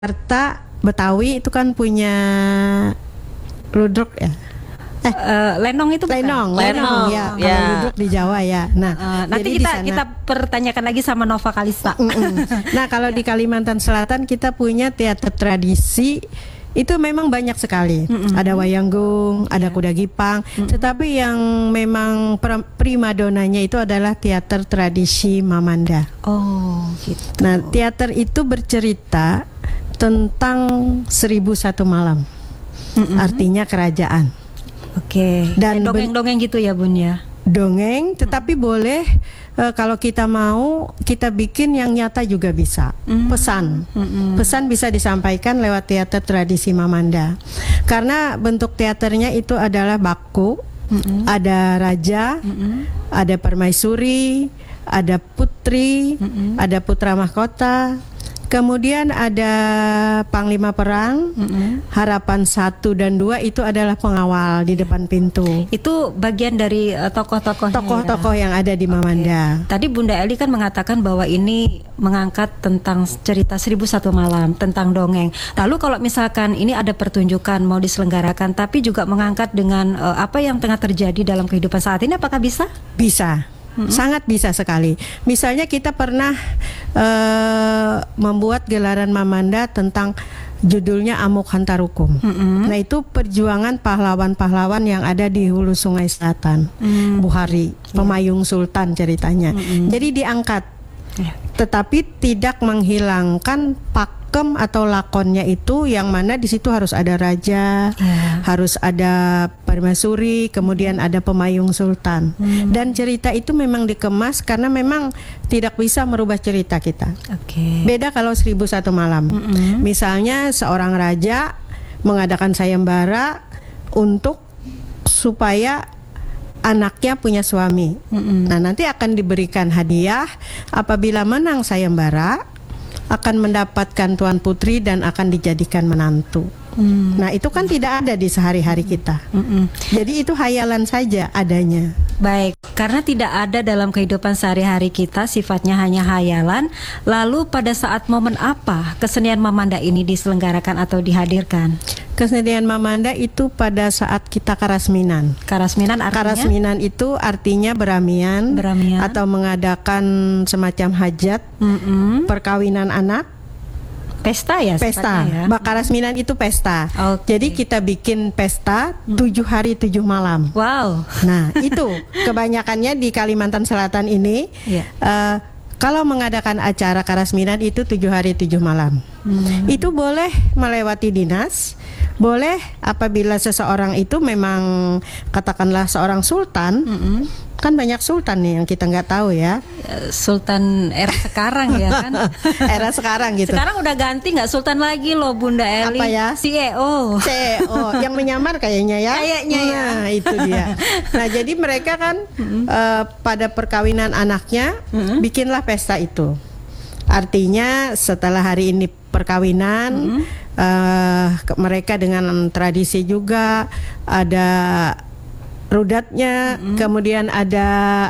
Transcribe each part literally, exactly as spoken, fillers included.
Jakarta, Betawi itu kan punya ludruk ya. Eh, uh, lenong itu bukan? Lenong, lenong, lenong ya. Kalau ya. ludruk di Jawa ya. Nah, uh, nanti kita kita pertanyakan lagi sama Nova Kalista. Nah, kalau di Kalimantan Selatan kita punya teater tradisi. Itu memang banyak sekali. Mm-mm. Ada wayanggung, ada yeah. kuda gipang. Mm-mm. Tetapi yang memang primadonanya itu adalah teater tradisi Mamanda. Oh, gitu. Nah, teater itu bercerita tentang seribu satu malam. Mm-mm. Artinya kerajaan. Oke. Okay. Dan dongeng-dongeng gitu ya, Bun ya. Dongeng, tetapi mm. boleh uh, kalau kita mau kita bikin yang nyata juga bisa. Mm. Pesan, mm-mm. pesan bisa disampaikan lewat teater tradisi Mamanda. Karena bentuk teaternya itu adalah baku, mm-mm. ada raja, mm-mm. ada permaisuri, ada putri, mm-mm. ada putra mahkota. Kemudian ada panglima perang, mm-hmm. harapan satu dan dua itu adalah pengawal di depan pintu. Itu bagian dari uh, tokoh-tokohnya. Tokoh-tokoh ya? yang ada di Mamanda. Okay. Tadi Bunda Eli kan mengatakan bahwa ini mengangkat tentang cerita seribu satu malam, tentang dongeng. Lalu kalau misalkan ini ada pertunjukan mau diselenggarakan, tapi juga mengangkat dengan uh, apa yang tengah terjadi dalam kehidupan saat ini, apakah bisa? Bisa. Hmm. Sangat bisa sekali. Misalnya kita pernah uh, membuat gelaran Mamanda tentang judulnya Amuk Hantarukum. Hmm. Nah, itu perjuangan pahlawan-pahlawan yang ada di hulu Sungai Selatan. Hmm. Buhari, pemayung Sultan ceritanya. Hmm. Jadi diangkat. Yeah. Tetapi tidak menghilangkan pakem atau lakonnya itu, yang mana di situ harus ada raja, yeah. harus ada permaisuri, kemudian ada pemayung sultan. Hmm. Dan cerita itu memang dikemas karena memang tidak bisa merubah cerita kita. Okay. Beda kalau seribu satu malam. Mm-hmm. Misalnya seorang raja mengadakan sayembara untuk supaya anaknya punya suami. Mm-hmm. Nah, nanti akan diberikan hadiah apabila menang sayembara, akan mendapatkan tuan putri dan akan dijadikan menantu. Mm. Nah, itu kan tidak ada di sehari-hari kita. Mm-mm. Jadi itu hayalan saja adanya. Baik, karena tidak ada dalam kehidupan sehari-hari kita, sifatnya hanya hayalan. Lalu pada saat momen apa kesenian Mamanda ini diselenggarakan atau dihadirkan? Kesenian Mamanda itu pada saat kita karasminan. Karasminan artinya? Karasminan itu artinya beramian, beramian. Atau mengadakan semacam hajat, mm-mm. perkawinan anak. Pesta ya? Pesta, ya? Bakarasminan itu pesta. Okay. Jadi kita bikin pesta tujuh hari tujuh malam. Wow. Nah, itu kebanyakannya di Kalimantan Selatan ini. Yeah. Uh, Kalau mengadakan acara karasminan itu tujuh hari tujuh malam. Hmm. Itu boleh melewati dinas, boleh apabila seseorang itu memang katakanlah seorang sultan. Hmm. Kan banyak sultan nih yang kita nggak tahu ya. Sultan era sekarang ya kan. Era sekarang gitu. Sekarang udah ganti, nggak sultan lagi loh Bunda Eli. Apa ya? C E O. C E O yang menyamar kayaknya ya. Kayaknya nah, ya. Nah itu dia. Nah jadi mereka kan mm-hmm. uh, pada perkawinan anaknya mm-hmm. bikinlah pesta itu. Artinya setelah hari ini perkawinan, mm-hmm. uh, mereka dengan tradisi juga ada rudatnya, mm-hmm. kemudian ada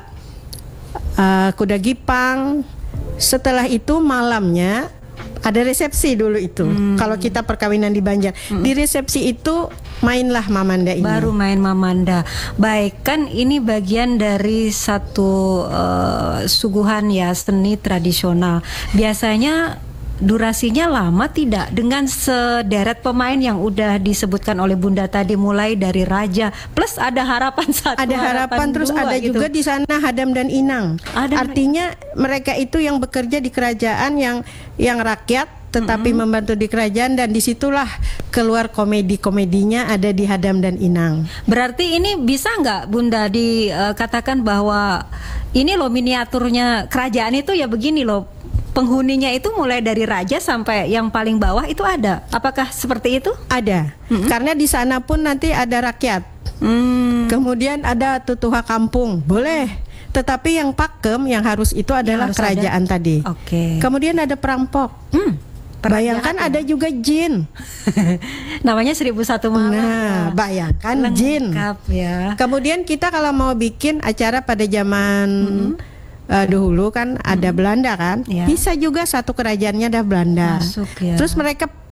uh, kuda gipang. Setelah itu malamnya ada resepsi dulu itu. Mm-hmm. Kalau kita perkawinan di Banjar, mm-hmm. di resepsi itu mainlah Mamanda ini. Baru main Mamanda. Baik, kan ini bagian dari satu uh, suguhan ya, seni tradisional. Biasanya durasinya lama tidak, dengan sederet pemain yang udah disebutkan oleh Bunda tadi, mulai dari raja plus ada harapan satu, ada harapan, harapan terus dua, ada gitu. Juga di sana Hadam dan Inang. Adam Artinya dan... mereka itu yang bekerja di kerajaan, yang yang rakyat tetapi mm-hmm. membantu di kerajaan, dan disitulah keluar komedi-komedinya ada di Hadam dan Inang. Berarti ini bisa nggak Bunda dikatakan uh, bahwa ini loh miniaturnya kerajaan itu ya begini loh, penghuninya itu mulai dari raja sampai yang paling bawah itu ada. Apakah seperti itu? Ada. Mm-hmm. Karena di sana pun nanti ada rakyat. Mm. Kemudian ada tutuha kampung. Boleh. Tetapi yang pakem yang harus itu adalah harus kerajaan ada. Tadi. Oke. Okay. Kemudian ada perampok. Mm. Bayangkan ya? Ada juga jin. Namanya seribu satu malam. Nah, bayangkan lengkap, jin. Ya. Kemudian kita kalau mau bikin acara pada zaman mm-hmm. uh, dahulu kan ada hmm. Belanda kan, ya. Bisa juga satu kerajaannya ada Belanda. Masuk, ya. Terus mereka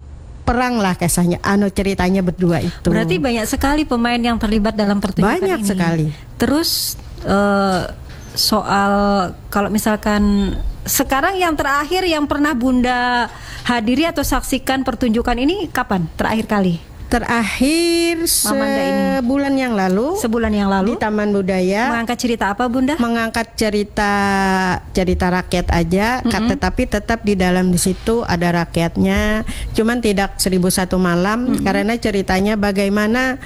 perang lah kisahnya, anu ceritanya berdua itu. Berarti banyak sekali pemain yang terlibat dalam pertunjukan banyak ini. Banyak sekali. Terus uh, soal kalau misalkan sekarang yang terakhir yang pernah Bunda hadiri atau saksikan pertunjukan ini kapan terakhir kali? Terakhir sebulan yang lalu. Sebulan yang lalu di Taman Budaya. Mengangkat cerita apa, Bunda? Mengangkat cerita cerita rakyat aja, mm-hmm. tetapi tetap di dalam di situ ada rakyatnya. Cuman tidak seribu satu malam, mm-hmm. karena ceritanya bagaimana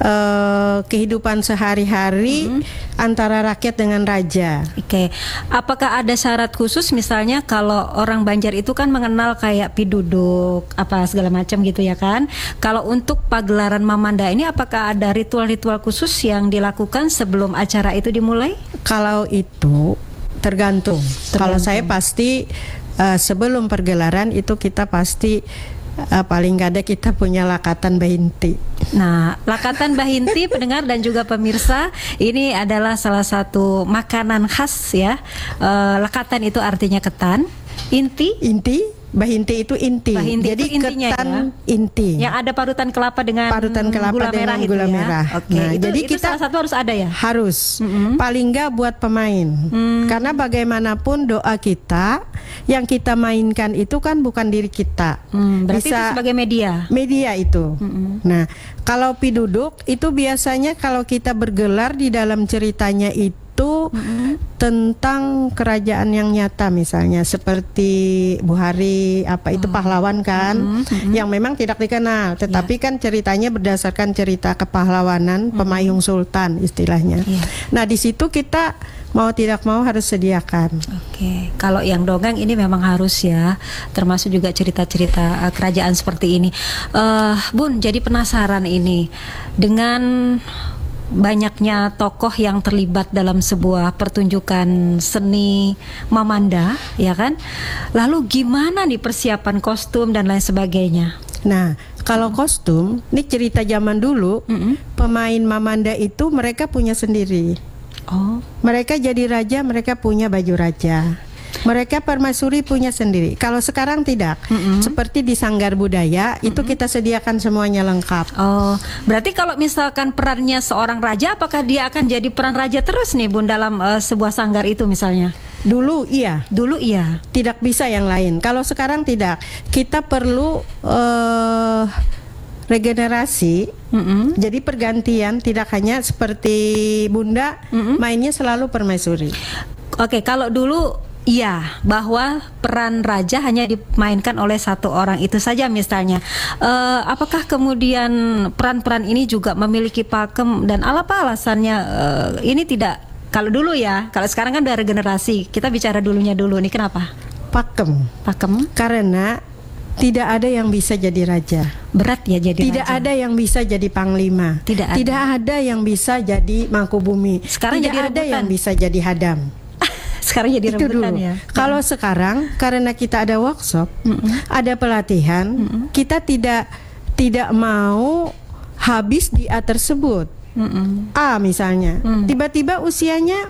uh, kehidupan sehari-hari mm-hmm. antara rakyat dengan raja. Oke, okay. Apakah ada syarat khusus, misalnya kalau orang Banjar itu kan mengenal kayak piduduk apa segala macam gitu ya kan? Kalau untuk pagelaran Mamanda ini apakah ada ritual-ritual khusus yang dilakukan sebelum acara itu dimulai? Kalau itu tergantung. tergantung. Kalau saya pasti uh, sebelum pergelaran itu kita pasti uh, paling gak ada kita punya lakatan bahinti. Nah, lakatan bahinti pendengar dan juga pemirsa, ini adalah salah satu makanan khas ya. Uh, lakatan itu artinya ketan, inti, inti. Bahinti itu inti, Bahinti jadi itu intinya, ketan ya? Inti. Yang ada parutan kelapa dengan parutan kelapa gula dengan merah gula itu ya? merah. Oke, Nah, itu, jadi itu kita salah satu harus ada ya. Harus, mm-hmm. paling nggak buat pemain, mm. karena bagaimanapun doa kita yang kita mainkan itu kan bukan diri kita. Mm, berarti bisa itu sebagai media. Media itu. Mm-hmm. Nah, kalau piduduk itu biasanya kalau kita bergelar di dalam ceritanya itu. itu mm-hmm. tentang kerajaan yang nyata, misalnya seperti Buhari apa itu oh. pahlawan kan, mm-hmm. yang memang tidak dikenal, tetapi yeah. kan ceritanya berdasarkan cerita kepahlawanan, mm-hmm. pemayung sultan istilahnya. Yeah. Nah di situ kita mau tidak mau harus sediakan. Oke, okay. Kalau yang dongeng ini memang harus ya, termasuk juga cerita-cerita uh, kerajaan seperti ini. Uh, Bun, jadi penasaran ini dengan banyaknya tokoh yang terlibat dalam sebuah pertunjukan seni Mamanda, ya kan? Lalu gimana nih persiapan kostum dan lain sebagainya? Nah, kalau kostum, ini cerita zaman dulu, mm-hmm. pemain Mamanda itu mereka punya sendiri. Oh, mereka jadi raja, mereka punya baju raja. Mereka permaisuri punya sendiri. Kalau sekarang tidak, mm-hmm. seperti di Sanggar Budaya mm-hmm. itu kita sediakan semuanya lengkap. Oh, berarti kalau misalkan perannya seorang raja, apakah dia akan jadi peran raja terus nih Bun dalam uh, sebuah sanggar itu misalnya? Dulu iya, dulu iya. Tidak bisa yang lain. Kalau sekarang tidak, kita perlu uh, regenerasi. Mm-hmm. Jadi pergantian, tidak hanya seperti Bunda mm-hmm. mainnya selalu permaisuri. Oke, kalau dulu iya, bahwa peran raja hanya dimainkan oleh satu orang itu saja misalnya. Uh, apakah kemudian peran-peran ini juga memiliki pakem dan apa alasannya uh, ini tidak? Kalau dulu ya, kalau sekarang kan udah regenerasi. Kita bicara dulunya dulu nih, kenapa? Pakem. Pakem? Karena tidak ada yang bisa jadi raja. Berat ya jadi tidak raja. Tidak ada yang bisa jadi panglima. Tidak ada. Tidak ada yang bisa jadi mangkubumi. Sekarang tidak jadi ada rebutan. Yang bisa jadi hadam. Sekarang jadi itu rebutan dulu. Ya. Kalau hmm. sekarang karena kita ada workshop, mm-mm. ada pelatihan, mm-mm. kita tidak tidak mau habis di A tersebut. Mm-mm. A misalnya, mm. tiba-tiba usianya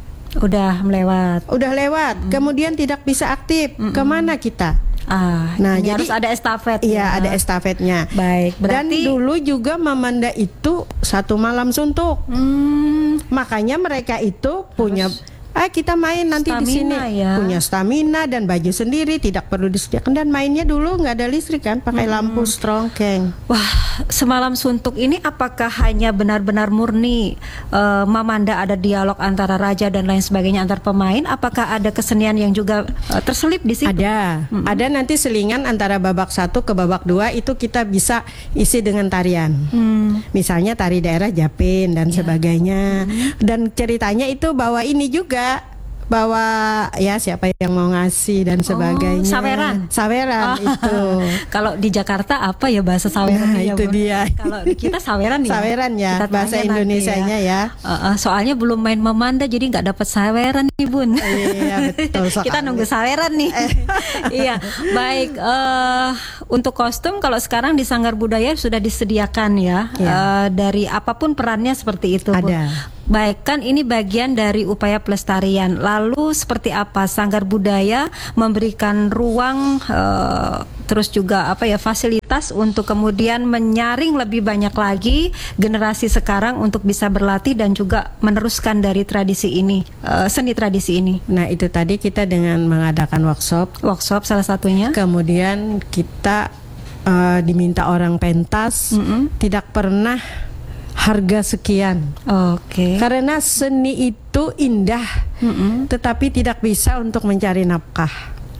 udah melewat, udah lewat, mm. kemudian tidak bisa aktif, mm-mm. kemana kita? Ah, nah jadi harus ada estafet. Iya, ya. ada estafetnya. Baik, berarti dan dulu juga Mamanda itu satu malam suntuk. Hmm. Makanya mereka itu punya harus ah kita main nanti di sini ya. Punya stamina dan baju sendiri, tidak perlu disediakan, dan mainnya dulu nggak ada listrik kan, pakai hmm. lampu strongkeng. Wah, semalam suntuk ini apakah hanya benar-benar murni uh, Mamanda ada dialog antara raja dan lain sebagainya antar pemain? Apakah ada kesenian yang juga uh, terselip di situ? Ada, hmm. ada nanti selingan antara babak satu ke babak dua itu kita bisa isi dengan tarian. Hmm. Misalnya tari daerah Japin dan ya. sebagainya. Hmm. Dan ceritanya itu bawa ini juga, bahwa ya siapa yang mau ngasih dan sebagainya. Oh, saweran. Saweran oh. itu. Kalau di Jakarta apa ya bahasa saweran? Nah, ya, itu Bun? dia. Kalau kita saweran ya. Saweran ya. Kita bahasa Indonesianya ya. ya. Uh, uh, soalnya belum main Mamanda jadi nggak dapat saweran nih Bun. Iya betul. Kita nunggu saweran nih. Iya. Baik. Uh, untuk kostum kalau sekarang di Sanggar Budaya sudah disediakan ya. ya. Uh, dari apapun perannya seperti itu. Ada. Bun. Baik, kan ini bagian dari upaya pelestarian. Lalu seperti apa Sanggar Budaya memberikan ruang uh, terus juga apa ya fasilitas untuk kemudian menyaring lebih banyak lagi generasi sekarang untuk bisa berlatih dan juga meneruskan dari tradisi ini, uh, seni tradisi ini. Nah, itu tadi kita dengan mengadakan workshop. Workshop salah satunya. Kemudian kita uh, diminta orang pentas, mm-hmm. tidak pernah harga sekian. Oke. Okay. Karena seni itu indah, mm-hmm. tetapi tidak bisa untuk mencari nafkah.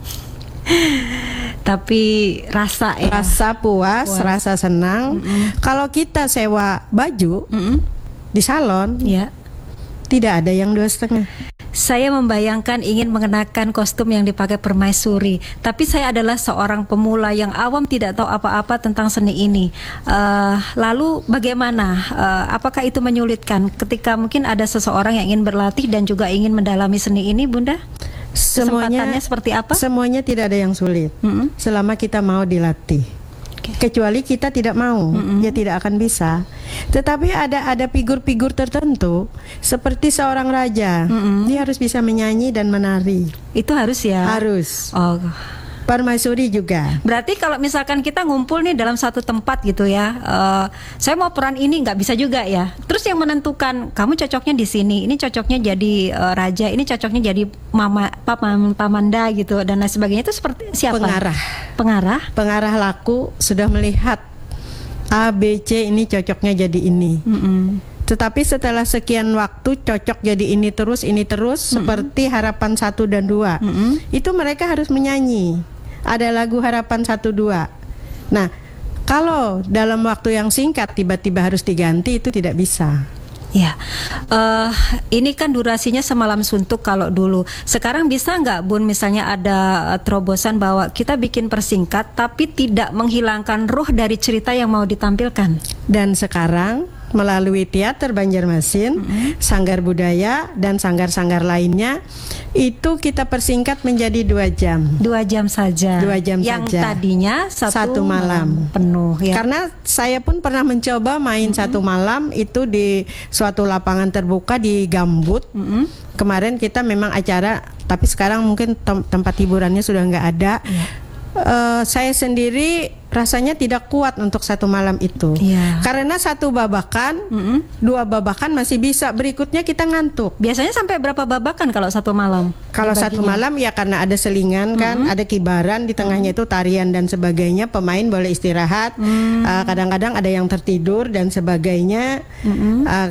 Tapi rasa ya. Rasa puas, puas. Rasa senang. Mm-hmm. Kalau kita sewa baju mm-hmm. di salon, ya. Tidak ada yang dua setengah. Saya membayangkan ingin mengenakan kostum yang dipakai permaisuri, tapi saya adalah seorang pemula yang awam, tidak tahu apa-apa tentang seni ini. Uh, lalu bagaimana? Uh, apakah itu menyulitkan ketika mungkin ada seseorang yang ingin berlatih dan juga ingin mendalami seni ini, Bunda? Semuanya seperti apa? Semuanya tidak ada yang sulit, mm-hmm. selama kita mau dilatih. Okay. Kecuali kita tidak mau, mm-hmm. ya tidak akan bisa. Tetapi ada ada figur-figur tertentu seperti seorang raja, mm-hmm. dia harus bisa menyanyi dan menari. Itu harus ya? Harus. Oh. Permaisuri juga. Berarti kalau misalkan kita ngumpul nih dalam satu tempat gitu ya, uh, saya mau peran ini, nggak bisa juga ya. Terus yang menentukan kamu cocoknya di sini, ini cocoknya jadi uh, raja, ini cocoknya jadi mama, pam, pamanda gitu dan lain sebagainya, itu seperti siapa? Pengarah. Pengarah. Pengarah laku sudah melihat A, B, C ini cocoknya jadi ini. Mm-hmm. Tetapi setelah sekian waktu cocok jadi ini terus, ini terus, mm-hmm. seperti Harapan satu dan dua, mm-hmm. itu mereka harus menyanyi. Ada lagu Harapan satu dua. Nah, kalau dalam waktu yang singkat tiba-tiba harus diganti, itu tidak bisa. Ya, uh, ini kan durasinya semalam suntuk kalau dulu. Sekarang bisa nggak, Bun, misalnya ada uh, terobosan bahwa kita bikin persingkat tapi tidak menghilangkan ruh dari cerita yang mau ditampilkan. Dan sekarang melalui teater Banjarmasin, mm-hmm. Sanggar Budaya dan sanggar-sanggar lainnya, itu kita persingkat menjadi dua jam. Dua jam saja. Dua jam yang saja. Yang tadinya satu, satu malam. malam penuh. Ya. Karena saya pun pernah mencoba main mm-hmm. satu malam itu di suatu lapangan terbuka di Gambut. Mm-hmm. Kemarin kita memang acara, tapi sekarang mungkin tem- tempat hiburannya sudah nggak ada. Yeah. Uh, saya sendiri rasanya tidak kuat untuk satu malam itu, yeah. karena satu babakan, mm-hmm. dua babakan masih bisa, berikutnya kita ngantuk. Biasanya sampai berapa babakan kalau satu malam? Kalau satu malam ya karena ada selingan kan, mm-hmm. ada kibaran di tengahnya, mm-hmm. itu tarian dan sebagainya, pemain boleh istirahat, mm-hmm. uh, kadang-kadang ada yang tertidur dan sebagainya. Mm-hmm. uh,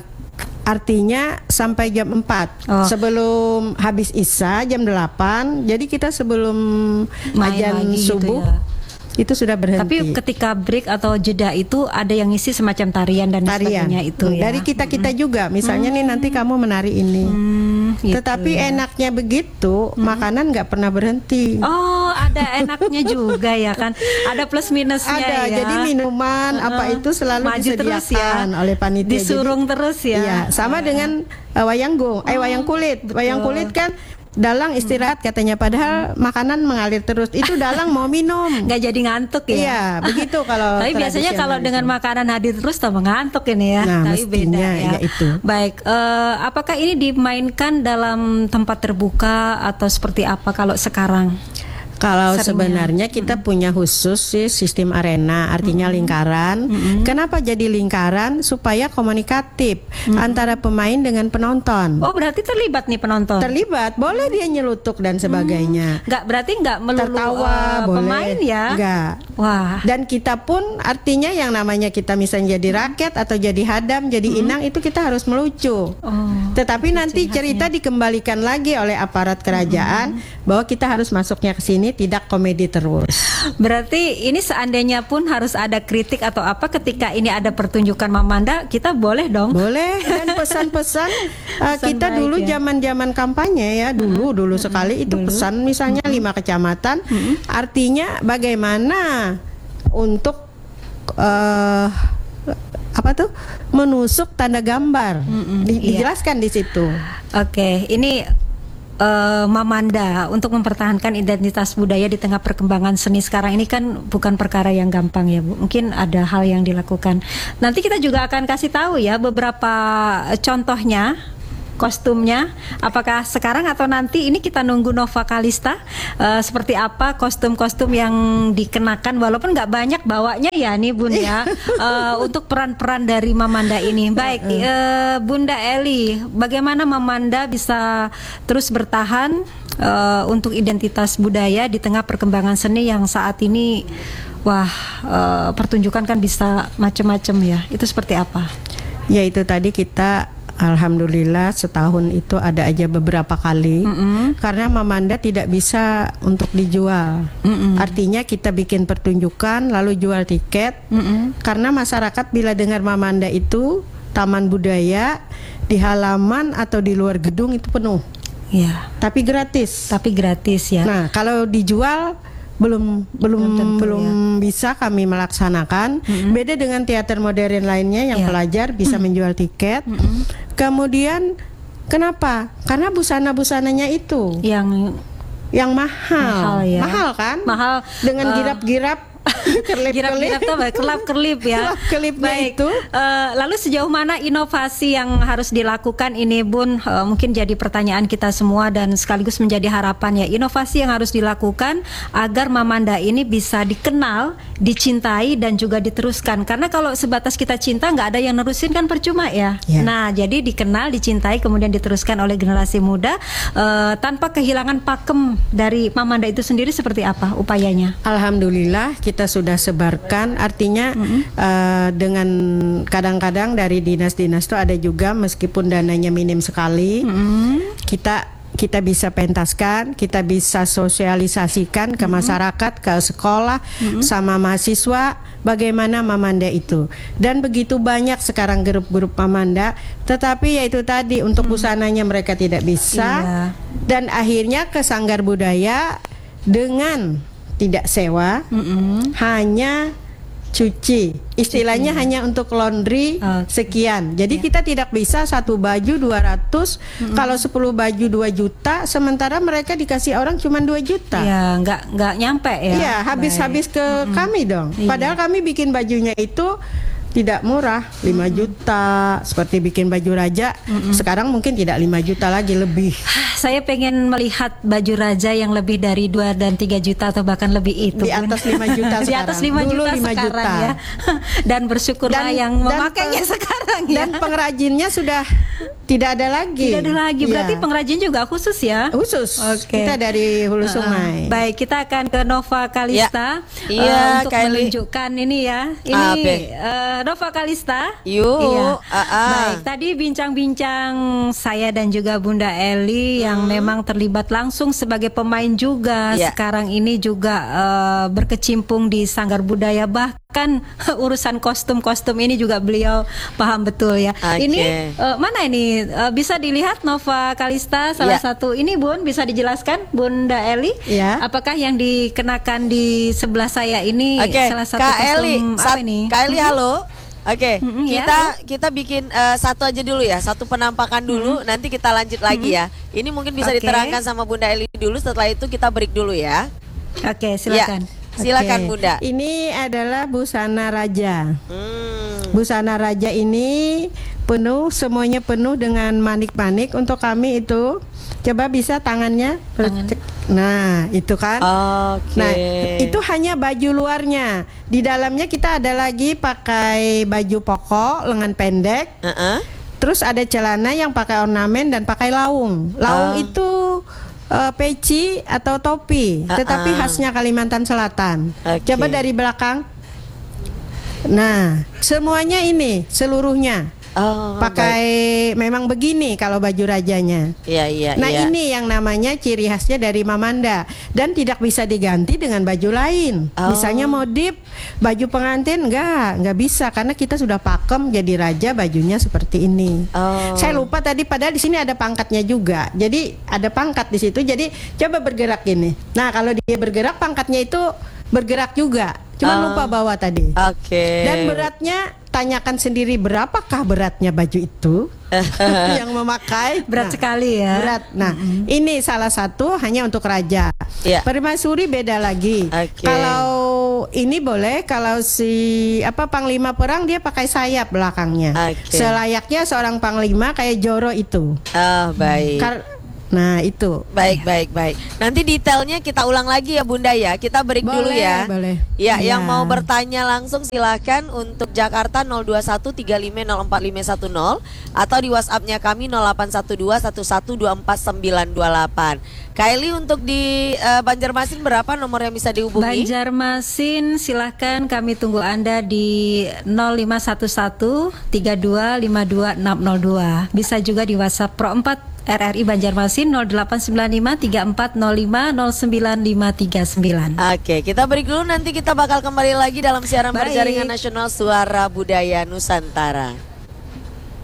Artinya sampai jam empat, oh. sebelum habis isya jam delapan. Jadi kita sebelum azan subuh gitu ya. Itu sudah berhenti. Tapi ketika break atau jeda itu ada yang ngisi semacam tarian dan tarian. sebagainya itu ya. Dari kita-kita mm-hmm. juga. Misalnya mm-hmm. nih nanti kamu menari ini. Mm, gitu Tetapi ya. enaknya begitu, mm-hmm. makanan nggak pernah berhenti. Oh, ada enaknya juga ya kan. Ada plus minusnya ada, ya. Jadi minuman uh, apa itu selalu maju disediakan ya. oleh panitia. Disurung jadi, terus ya. Iya, sama uh. dengan uh, wayang go, eh wayang kulit. Betul. Wayang kulit kan dalang istirahat katanya, padahal makanan mengalir terus. Itu dalang mau minum, nggak jadi ngantuk ya. Iya, begitu kalau. Tapi biasanya kalau dengan makanan hadir terus tambah ngantuk ini ya. Nah, tapi beda ya. ya itu. Baik, uh, apakah ini dimainkan dalam tempat terbuka atau seperti apa kalau sekarang? Kalau Seringnya. sebenarnya kita mm-hmm. punya khusus sih sistem arena, artinya mm-hmm. lingkaran. Mm-hmm. Kenapa jadi lingkaran? Supaya komunikatif mm-hmm. antara pemain dengan penonton. Oh, berarti terlibat nih penonton? Terlibat, boleh dia nyelutuk dan sebagainya. Mm. Nggak, berarti nggak melulu tertawa, uh, boleh. Pemain ya? Nggak. Wah. Dan kita pun artinya yang namanya kita misalnya jadi rakyat atau jadi hadam, jadi mm-hmm. inang, itu kita harus melucu. Oh, Tetapi nanti cerita dikembalikan lagi oleh aparat kerajaan mm-hmm. bahwa kita harus masuknya ke sini, tidak komedi terus. Berarti ini seandainya pun harus ada kritik atau apa ketika ini ada pertunjukan Mamanda, kita boleh dong? Boleh. Dan pesan-pesan uh, kita dulu zaman-zaman ya. kampanye ya, dulu dulu uh-huh. sekali itu dulu. pesan misalnya uh-huh. lima kecamatan, uh-huh. artinya bagaimana untuk uh, apa tuh menusuk tanda gambar, uh-uh, Di, iya. dijelaskan di situ. Oke, ini uh, Mamanda untuk mempertahankan identitas budaya di tengah perkembangan seni sekarang ini kan bukan perkara yang gampang ya Bu. Mungkin ada hal yang dilakukan. Nanti kita juga akan kasih tahu ya beberapa contohnya kostumnya, apakah sekarang atau nanti. Ini kita nunggu Nova Kalista uh, seperti apa kostum-kostum yang dikenakan, walaupun nggak banyak bawanya ya nih Bun ya, uh, untuk peran-peran dari Mamanda ini. Baik, uh, Bunda Eli, bagaimana Mamanda bisa terus bertahan uh, untuk identitas budaya di tengah perkembangan seni yang saat ini, wah, uh, pertunjukan kan bisa macam-macam ya, itu seperti apa? Ya itu tadi kita alhamdulillah setahun itu ada aja beberapa kali, mm-hmm. karena Mamanda tidak bisa untuk dijual. Mm-hmm. Artinya kita bikin pertunjukan lalu jual tiket, mm-hmm. karena masyarakat bila dengar Mamanda itu taman budaya di halaman atau di luar gedung itu penuh. Ya. Tapi gratis. Tapi gratis ya. Nah kalau dijual belum belum belum, belum ya. bisa kami melaksanakan. Mm-hmm. Beda dengan teater modern lainnya yang yeah. pelajar bisa mm-hmm. menjual tiket. Mm-hmm. Kemudian kenapa? Karena busana-busananya itu yang yang mahal, mahal, ya. mahal kan? Mahal dengan uh, girap-girap. Girap-girap tuh kelap-kelip ya. Kelip-kelipnya itu. Uh, lalu sejauh mana inovasi yang harus dilakukan ini Bun? Uh, mungkin jadi pertanyaan kita semua dan sekaligus menjadi harapan ya. Inovasi yang harus dilakukan agar Mamanda ini bisa dikenal, dicintai dan juga diteruskan. Karena kalau sebatas kita cinta nggak ada yang nerusin kan percuma ya. Yeah. Nah jadi dikenal, dicintai kemudian diteruskan oleh generasi muda uh, tanpa kehilangan pakem dari Mamanda itu sendiri, seperti apa upayanya? Alhamdulillah kita sudah sebarkan, artinya mm-hmm. uh, dengan kadang-kadang dari dinas-dinas itu ada juga meskipun dananya minim sekali, mm-hmm. kita kita bisa pentaskan, kita bisa sosialisasikan ke mm-hmm. masyarakat, ke sekolah, mm-hmm. sama mahasiswa bagaimana Mamanda itu. Dan begitu banyak sekarang grup-grup Mamanda, tetapi yaitu tadi untuk mm-hmm. busananya mereka tidak bisa, iya. dan akhirnya ke Sanggar Budaya dengan tidak sewa, mm-hmm. hanya cuci, istilahnya cuci. Hanya untuk laundry okay. sekian. Jadi yeah. kita tidak bisa satu baju dua ratus, mm-hmm. kalau sepuluh baju dua juta, sementara mereka dikasih orang cuma dua juta. Ya, nggak nggak nyampe ya. Iya, habis-habis ke mm-hmm. kami dong. Padahal yeah. kami bikin bajunya itu tidak murah, lima juta, seperti bikin baju raja. Mm-mm. Sekarang mungkin tidak lima juta lagi, lebih. Saya pengen melihat baju raja yang lebih dari dua dan tiga juta atau bahkan lebih itu. Di atas lima juta sekarang. Di atas lima juta sekarang ya. Dan bersyukurlah dan, yang memakainya dan, sekarang ya. Dan pengrajinnya sudah tidak ada lagi. Tidak ada lagi. Berarti ya. pengrajin juga khusus ya? Khusus. Okay. Kita dari Hulu Sungai. Uh, baik, kita akan ke Nova Kalista ya. uh, ya, untuk Kylie. menunjukkan ini ya. Ini uh, Nova Kalista. Yuk. Iya. Uh, uh. Baik, tadi bincang-bincang saya dan juga Bunda Eli yang hmm. memang terlibat langsung sebagai pemain juga. Yeah. Sekarang ini juga uh, berkecimpung di Sanggar Budaya, bahkan urusan kostum-kostum ini juga beliau paham betul ya. Okay. Ini uh, mana ini uh, bisa dilihat Nova Kalista salah yeah. satu ini Bun, bisa dijelaskan Bunda Eli? Yeah. Apakah yang dikenakan di sebelah saya ini okay. salah satu Kak kostum Eli, apa ini? Kak Eli, halo. Oke, okay, mm-hmm, kita ya. kita bikin uh, satu aja dulu ya, satu penampakan dulu, mm-hmm. nanti kita lanjut lagi mm-hmm. ya. Ini mungkin bisa okay. diterangkan sama Bunda Eli dulu, setelah itu kita break dulu ya. Oke, okay, silakan. Ya, silakan okay. Bunda. Ini adalah busana raja. Hmm. Busana raja ini penuh, semuanya penuh dengan manik-manik. Untuk kami itu, coba bisa tangannya. Tangan. Nah, itu kan. Okay. Nah, itu hanya baju luarnya. Di dalamnya kita ada lagi pakai baju pokok lengan pendek. Uh-uh. Terus ada celana yang pakai ornamen dan pakai laung. Laung uh. itu uh, peci atau topi, uh-uh. tetapi khasnya Kalimantan Selatan. Okay. Coba dari belakang. Nah, semuanya ini, seluruhnya. Oh, pakai baik. Memang begini kalau baju rajanya. Iya, iya, nah iya. ini yang namanya ciri khasnya dari Mamanda dan tidak bisa diganti dengan baju lain. Oh. Misalnya modif baju pengantin enggak, enggak bisa karena kita sudah pakem jadi raja bajunya seperti ini. Oh. Saya lupa tadi padahal di sini ada pangkatnya juga. Jadi ada pangkat di situ. Jadi coba bergerak gini. Nah kalau dia bergerak pangkatnya itu bergerak juga. cuma Oh. lupa bawa tadi. Oke. Dan beratnya tanyakan sendiri berapakah beratnya baju itu yang memakai. Berat Nah, sekali ya. Berat. Nah, ini salah satu hanya untuk raja. Iya. Permaisuri beda lagi. Oke. Kalau ini boleh, kalau si apa panglima perang dia pakai sayap belakangnya. Oke. Selayaknya seorang panglima kayak Joro itu. Oh, baik. Kar- nah, itu. Baik, baik, baik. Nanti detailnya kita ulang lagi ya Bunda ya. Kita break dulu Boleh, ya. boleh. Ya, Iya. yang mau bertanya langsung silakan untuk Jakarta nol dua satu tiga lima nol empat lima satu nol atau di WhatsApp-nya kami nol delapan satu dua satu satu dua empat sembilan dua delapan. Kylie untuk di uh, Banjarmasin berapa nomor yang bisa dihubungi? Banjarmasin silahkan kami tunggu Anda di nol lima satu satu tiga dua lima dua enam nol dua. Bisa juga di WhatsApp Pro empat R R I Banjarmasin nol delapan sembilan lima tiga empat nol lima nol sembilan lima tiga sembilan. Oke, kita break dulu, nanti kita bakal kembali lagi dalam siaran Baik. berjaringan nasional Suara Budaya Nusantara.